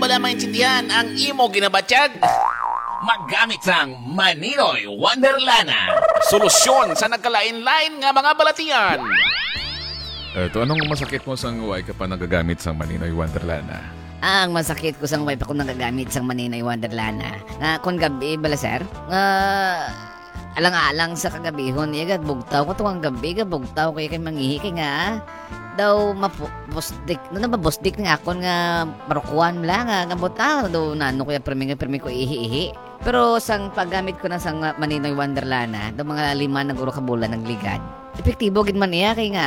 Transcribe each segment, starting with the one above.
Wala maintindihan ang imo ginabatyag. Maggamit sang Maninoy Wonderlana. Solusyon sa nagkalain-lain nga mga balatian. Eto, anong masakit mo sang way ka pa nagagamit sang Maninoy Wonderlana? Ang masakit ko sang wife ako nagagamit sang Maninoy Wonderlana. Nga kon gabi bala sir. Alang-alang sa kagabihon igad bugtaw ko tuwang gabi ga bugtaw kay mangihi kay nga daw mabosdik no mabosdik nga akon nga barukuan lang nga butaw do nano kaya permi ko ihi. Pero sang paggamit ko na sang Maninoy Wonderlana do mga 5 na guro ka bulan nagligad. Epektibo gid man iya kay nga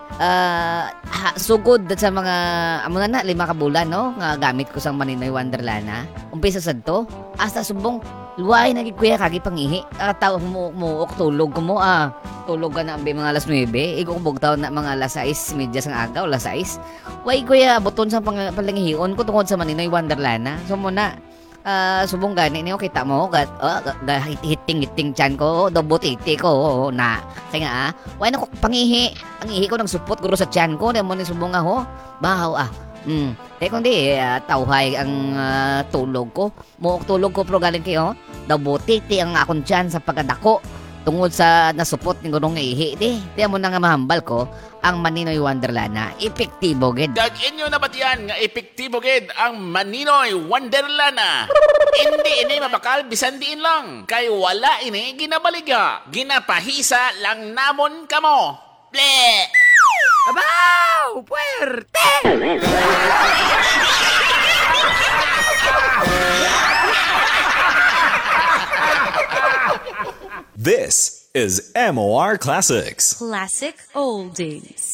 sugod sa mga amo na 5 ka bulan no nga gamit ko sang Maninoy Wonderlana. Umpisa sadto hasta subong luway nagig kuya kagi pangihi. Tao mo tulog ko mo tulog ka na ambi mga alas 9. Igo kong bugtaw na mga alas 6 media sang agaw alas 6. Way kuya buton sa palangihion ko tungod sa Maninoy Wonderlana. So muna subong gani niyo kita mo hiting chan ko dobotiti ko na kaya nga way na ko pangihi ang ihi ko nang supot guro sa chan ko demo ni subong ho bahaw kung di tawhay ang tulog ko muok tulog ko pero galing kayo dobotiti ang akong chan sa pagkadako tungod sa nasupot ni gurong ihi di mo na nga mahambal ko ang Maninoy Wonderlana epektibo gid. Dag inyo na batian nga epektibo gid ang Maninoy Wonderlana. Hindi ini mabakal bisan diin lang. Kay wala ini ginabaliga. Ginapahisa lang namon kamo. Ble! Abaw! Puwerte! This is MOR Classics. Classic Oldies.